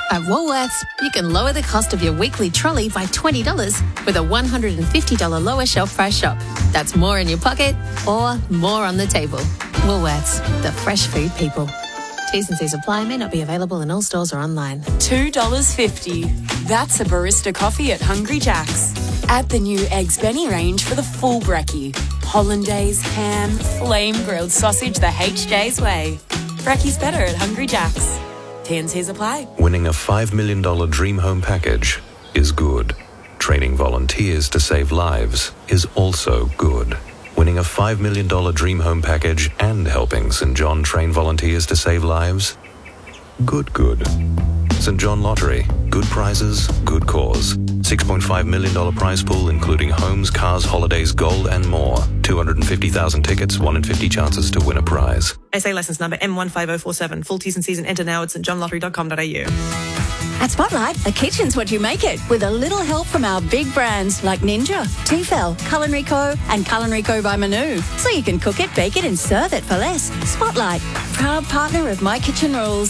At Woolworths, you can lower the cost of your weekly trolley by $20 with a $150 lower shelf price shop. That's more in your pocket or more on the table. Woolworths, the fresh food people. T's and C's apply, may not be available in all stores or online. $2.50. That's a barista coffee at Hungry Jack's. Add the new Eggs Benny range for the full brekkie. Hollandaise, ham, flame-grilled sausage the HJ's way. Brekkie's better at Hungry Jack's. T&Cs apply. Winning a $5 million dream home package is good. Training volunteers to save lives is also good. Winning a $5 million dream home package and helping St. John train volunteers to save lives? Good. St. John Lottery. Good prizes, good cause. $6.5 million prize pool including homes, cars, holidays, gold and more. 250,000 tickets, 1 in 50 chances to win a prize. SA licence number M15047. Full T's and C's and enter now at stjohnlottery.com.au. At Spotlight, a kitchen's what you make it, with a little help from our big brands like Ninja, Tefal, Culinary Co. and Culinary Co. by Manu. So you can cook it, bake it and serve it for less. Spotlight, proud partner of My Kitchen Rules.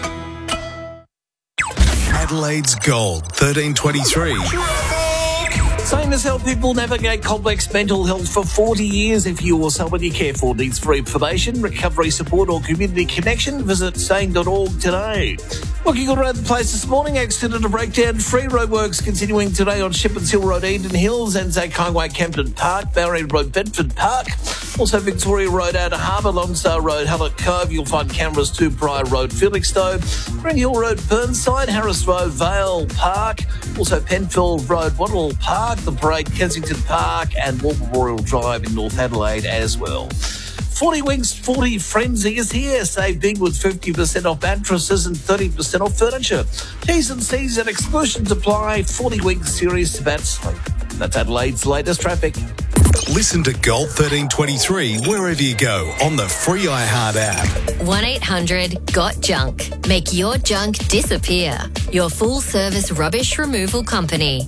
Adelaide's Gold, 1323. Same as help people navigate complex mental health for 40 years. If you or someone you care for needs free information, recovery support or community connection, visit sane.org today. Looking around the place this morning, accident and breakdown. Free roadworks continuing today on Shipman's Hill Road, Eden Hills, Anzac Highway, Campton Park, Barry Road, Bedford Park. Also Victoria Road, Outer Harbour, Lone Star Road, Hallett Cove. You'll find cameras to Pryor Road, Felixstowe, Green Hill Road, Burnside, Harris Road, Vale Park. Also Penfield Road, Waddle Park, The Parade, Kensington Park, and War Memorial Drive in North Adelaide as well. 40 Winks 40 Frenzy is here. Save big with 50% off mattresses and 30% off furniture. T's and C's and exclusions apply. 40 Winks Serious About Sleep. That's Adelaide's latest traffic. Listen to Gold 1323 wherever you go on the free iHeart app. 1-800-GOT-JUNK. Make your junk disappear. Your full-service rubbish removal company.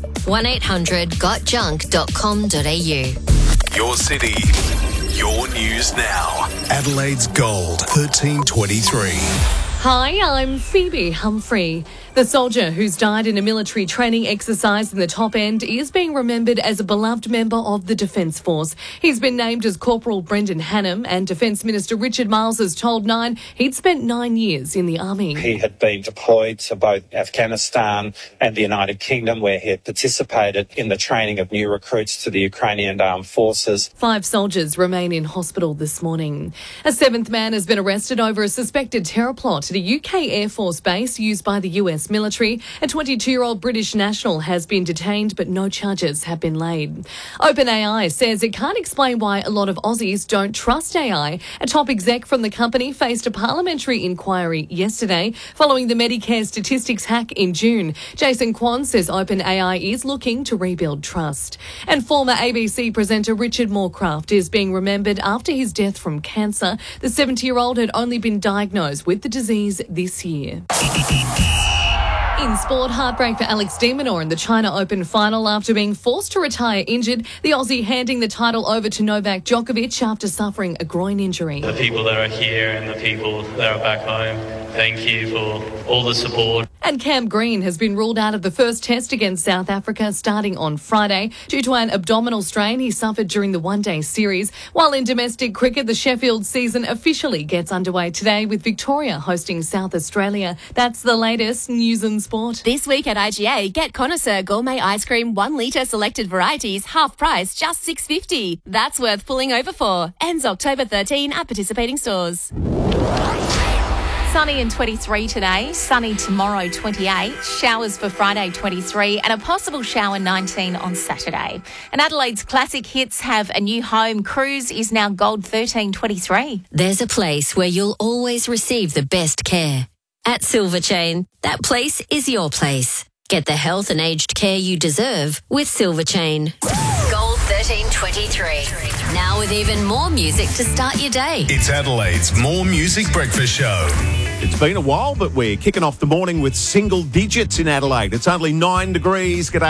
1-800-GOTJUNK.com.au. Your city, your news now. Adelaide's Gold 1323. Hi, I'm Phoebe Humphrey. The soldier who's died in a military training exercise in the Top End is being remembered as a beloved member of the Defence Force. He's been named as Corporal Brendan Hannam, and Defence Minister Richard Marles has told Nine he'd spent 9 years in the Army. He had been deployed to both Afghanistan and the United Kingdom, where he had participated in the training of new recruits to the Ukrainian Armed Forces. 5 soldiers remain in hospital this morning. A 7th man has been arrested over a suspected terror plot at a UK Air Force base used by the US military. A 22-year-old British national has been detained, but no charges have been laid. OpenAI says it can't explain why a lot of Aussies don't trust AI. A top exec from the company faced a parliamentary inquiry yesterday following the Medicare statistics hack in June. Jason Kwan says OpenAI is looking to rebuild trust. And former ABC presenter Richard Morecraft is being remembered after his death from cancer. The 70-year-old had only been diagnosed with the disease this year. In sport, heartbreak for Alex de Minaur in the China Open final after being forced to retire injured. The Aussie handing the title over to Novak Djokovic after suffering a groin injury. The people that are here and the people that are back home, thank you for all the support. And Cam Green has been ruled out of the first test against South Africa starting on Friday due to an abdominal strain he suffered during the one-day series. While in domestic cricket, the Sheffield season officially gets underway today with Victoria hosting South Australia. That's the latest news and sport. This week at IGA, get Connoisseur Gourmet Ice Cream 1 litre selected varieties, half price, just $6.50. That's worth pulling over for. Ends October 13 at participating stores. Sunny and 23 today, sunny tomorrow 28, showers for Friday 23 and a possible shower 19 on Saturday. And Adelaide's classic hits have a new home. Cruise is now Gold 1323. There's a place where you'll always receive the best care. At Silver Chain, that place is your place. Get the health and aged care you deserve with Silver Chain. Gold 1323. Now with even more music to start your day. It's Adelaide's More Music Breakfast Show. It's been a while, but we're kicking off the morning with single digits in Adelaide. It's only 9 degrees. G'day.